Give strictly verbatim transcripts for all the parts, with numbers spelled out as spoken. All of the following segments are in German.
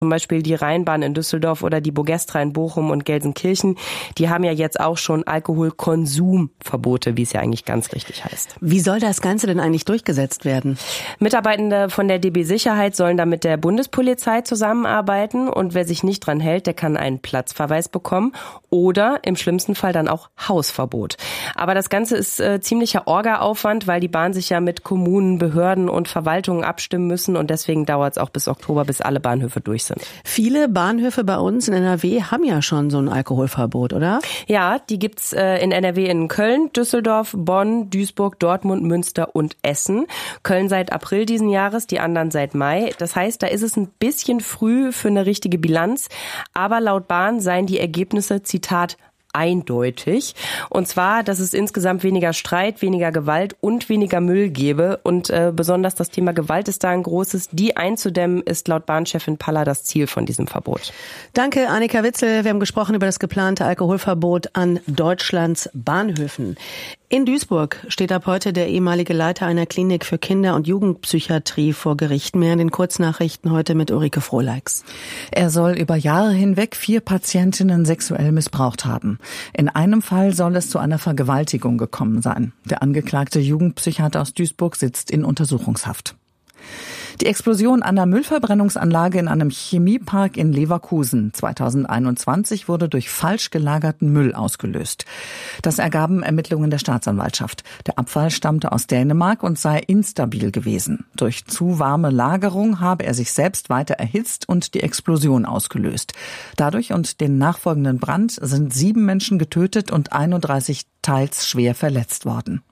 Zum Beispiel die Rheinbahn in Düsseldorf oder die Bogestra in Bochum und Gelsenkirchen, die haben ja jetzt auch schon Alkoholkonsumverbote, wie es ja eigentlich ganz richtig heißt. Wie soll das Ganze denn eigentlich durchgesetzt werden? Mitarbeitende von der D B Sicherheit sollen da mit der Bundespolizei zusammenarbeiten und wer sich nicht dran hält, der kann einen Platzverweis bekommen oder im schlimmsten Fall dann auch Hausverbot. Aber das Ganze ist äh, ziemlicher Orga-Aufwand, weil die Bahn sich ja mit Kommunen, Behörden und Verwaltungen abstimmen müssen und deswegen dauert es auch bis Oktober, bis alle Bahnhöfe durch sind. Viele Bahnhöfe bei uns in N R W haben ja schon so ein Alkoholverbot, oder? Ja, die gibt's äh, in N R W in Köln, Düsseldorf, Bonn, Duisburg, Dortmund, Münster und Essen. Köln seit April diesen Jahres, die anderen seit Mai. Das heißt, da ist es ein bisschen früh für eine richtige Bilanz. Aber laut Bahn seien die Ergebnisse, Zitat, eindeutig. Und zwar, dass es insgesamt weniger Streit, weniger Gewalt und weniger Müll gebe. Und äh, besonders das Thema Gewalt ist da ein großes. Die einzudämmen ist laut Bahnchefin Paller das Ziel von diesem Verbot. Danke, Annika Witzel. Wir haben gesprochen über das geplante Alkoholverbot an Deutschlands Bahnhöfen. In Duisburg steht ab heute der ehemalige Leiter einer Klinik für Kinder- und Jugendpsychiatrie vor Gericht. Mehr in den Kurznachrichten heute mit Ulrike Frohleix. Er soll über Jahre hinweg vier Patientinnen sexuell missbraucht haben. In einem Fall soll es zu einer Vergewaltigung gekommen sein. Der angeklagte Jugendpsychiater aus Duisburg sitzt in Untersuchungshaft. Die Explosion einer Müllverbrennungsanlage in einem Chemiepark in Leverkusen zweitausendeinundzwanzig wurde durch falsch gelagerten Müll ausgelöst. Das ergaben Ermittlungen der Staatsanwaltschaft. Der Abfall stammte aus Dänemark und sei instabil gewesen. Durch zu warme Lagerung habe er sich selbst weiter erhitzt und die Explosion ausgelöst. Dadurch und den nachfolgenden Brand sind sieben Menschen getötet und einunddreißig teils schwer verletzt worden.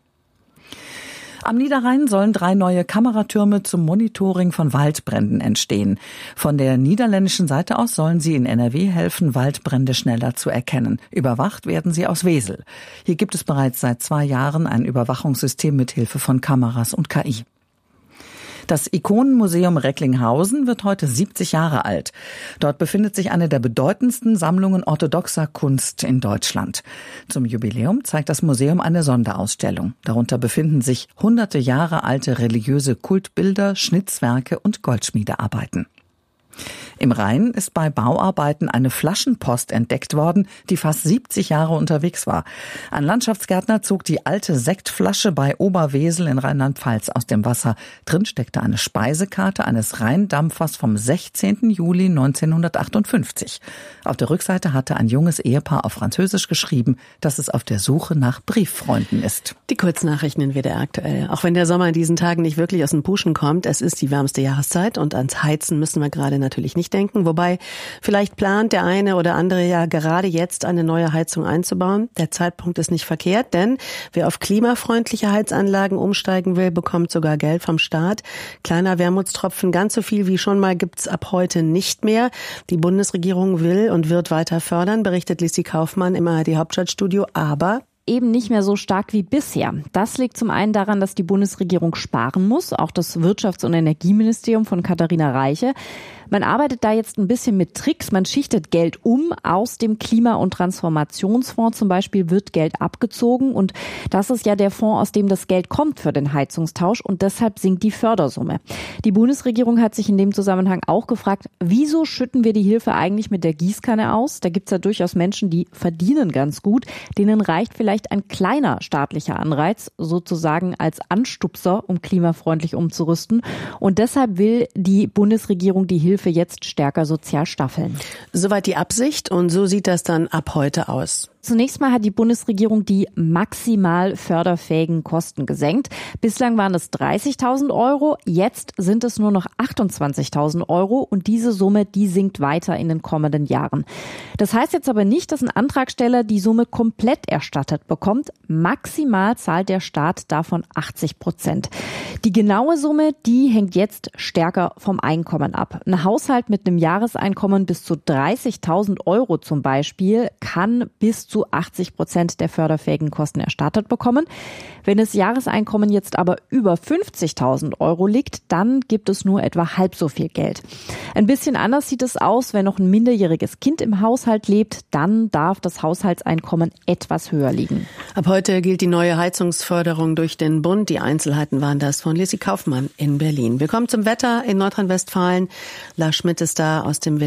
Am Niederrhein sollen drei neue Kameratürme zum Monitoring von Waldbränden entstehen. Von der niederländischen Seite aus sollen sie in N R W helfen, Waldbrände schneller zu erkennen. Überwacht werden sie aus Wesel. Hier gibt es bereits seit zwei Jahren ein Überwachungssystem mit Hilfe von Kameras und K I. Das Ikonenmuseum Recklinghausen wird heute siebzig Jahre alt. Dort befindet sich eine der bedeutendsten Sammlungen orthodoxer Kunst in Deutschland. Zum Jubiläum zeigt das Museum eine Sonderausstellung. Darunter befinden sich hunderte Jahre alte religiöse Kultbilder, Schnitzwerke und Goldschmiedearbeiten. Im Rhein ist bei Bauarbeiten eine Flaschenpost entdeckt worden, die fast siebzig Jahre unterwegs war. Ein Landschaftsgärtner zog die alte Sektflasche bei Oberwesel in Rheinland-Pfalz aus dem Wasser. Drin steckte eine Speisekarte eines Rheindampfers vom sechzehnten Juli neunzehnhundertachtundfünfzig. Auf der Rückseite hatte ein junges Ehepaar auf Französisch geschrieben, dass es auf der Suche nach Brieffreunden ist. Die Kurznachrichten in W D R aktuell. Auch wenn der Sommer in diesen Tagen nicht wirklich aus dem Puschen kommt, es ist die wärmste Jahreszeit und ans Heizen müssen wir gerade natürlich nicht denken. Wobei, vielleicht plant der eine oder andere ja gerade jetzt eine neue Heizung einzubauen. Der Zeitpunkt ist nicht verkehrt, denn wer auf klimafreundliche Heizanlagen umsteigen will, bekommt sogar Geld vom Staat. Kleiner Wermutstropfen, ganz so viel wie schon mal gibt's ab heute nicht mehr. Die Bundesregierung will und wird weiter fördern, berichtet Lissi Kaufmann im A R D Hauptstadtstudio, aber eben nicht mehr so stark wie bisher. Das liegt zum einen daran, dass die Bundesregierung sparen muss, auch das Wirtschafts- und Energieministerium von Katharina Reiche. Man arbeitet da jetzt ein bisschen mit Tricks. Man schichtet Geld um. Aus dem Klima- und Transformationsfonds zum Beispiel wird Geld abgezogen. Und das ist ja der Fonds, aus dem das Geld kommt für den Heizungstausch. Und deshalb sinkt die Fördersumme. Die Bundesregierung hat sich in dem Zusammenhang auch gefragt, wieso schütten wir die Hilfe eigentlich mit der Gießkanne aus? Da gibt's ja durchaus Menschen, die verdienen ganz gut. Denen reicht vielleicht ein kleiner staatlicher Anreiz, sozusagen als Anstupser, um klimafreundlich umzurüsten. Und deshalb will die Bundesregierung die Hilfe für jetzt stärker sozial staffeln. Soweit die Absicht und so sieht das dann ab heute aus. Zunächst mal hat die Bundesregierung die maximal förderfähigen Kosten gesenkt. Bislang waren es dreißigtausend Euro, jetzt sind es nur noch achtundzwanzigtausend Euro und diese Summe, die sinkt weiter in den kommenden Jahren. Das heißt jetzt aber nicht, dass ein Antragsteller die Summe komplett erstattet bekommt. Maximal zahlt der Staat davon achtzig Prozent. Die genaue Summe, die hängt jetzt stärker vom Einkommen ab. Ein Haushalt mit einem Jahreseinkommen bis zu dreißigtausend Euro zum Beispiel kann bis zu achtzig Prozent der förderfähigen Kosten erstattet bekommen. Wenn das Jahreseinkommen jetzt aber über fünfzigtausend Euro liegt, dann gibt es nur etwa halb so viel Geld. Ein bisschen anders sieht es aus, wenn noch ein minderjähriges Kind im Haushalt lebt, dann darf das Haushaltseinkommen etwas höher liegen. Ab heute gilt die neue Heizungsförderung durch den Bund. Die Einzelheiten waren das von Lisi Kaufmann in Berlin. Wir kommen zum Wetter in Nordrhein-Westfalen. Lars Schmidt ist da aus dem